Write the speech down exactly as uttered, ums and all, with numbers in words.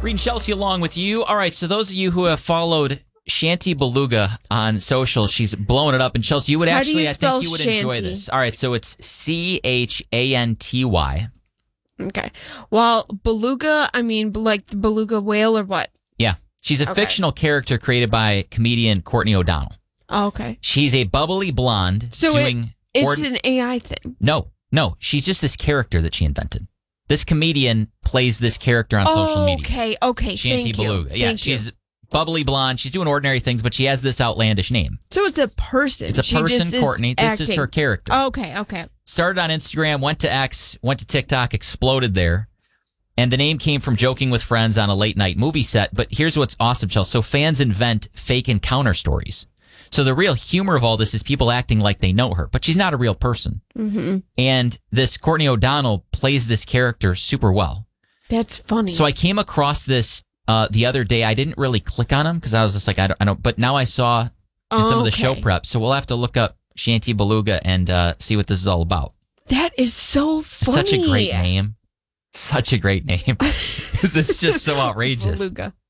Reading Chelsea along with you. All right, so those of you who have followed Shanty Beluga on social, she's blowing it up. And Chelsea, you would How do actually, you I spell think you would Shanty? enjoy this. All right, so it's C H A N T Y. Okay. Well, beluga, I mean, like the beluga whale or what? Yeah. She's a Okay. fictional character created by comedian Courtney O'Donnell. Oh, okay. She's a bubbly blonde So doing... It's ord- an A I thing. No, no. She's just this character that she invented. This comedian plays this character on social media. Okay, okay. Shanty Thank Beluga. you. Yeah, Thank she's you. bubbly blonde. She's doing ordinary things, but she has this outlandish name. So it's a person. It's a She person, just is Courtney. This is acting. her character. Okay, okay. Started on Instagram, went to X, went to TikTok, exploded there. And the name came from joking with friends on a late night movie set. But here's what's awesome, Chelsea. So fans invent fake encounter stories. So the real humor of all this is people acting like they know her, but she's not a real person. Mm-hmm. And this Courtney O'Donnell plays this character super well. That's funny. So I came across this uh, the other day. I didn't really click on him because I was just like, I don't, I don't. But now I saw in some of the show Okay. prep. So we'll have to look up Shanty Beluga and uh, see what this is all about. That is so It's funny. such a great name. Such a great name. 'Cause it's just so outrageous. Beluga.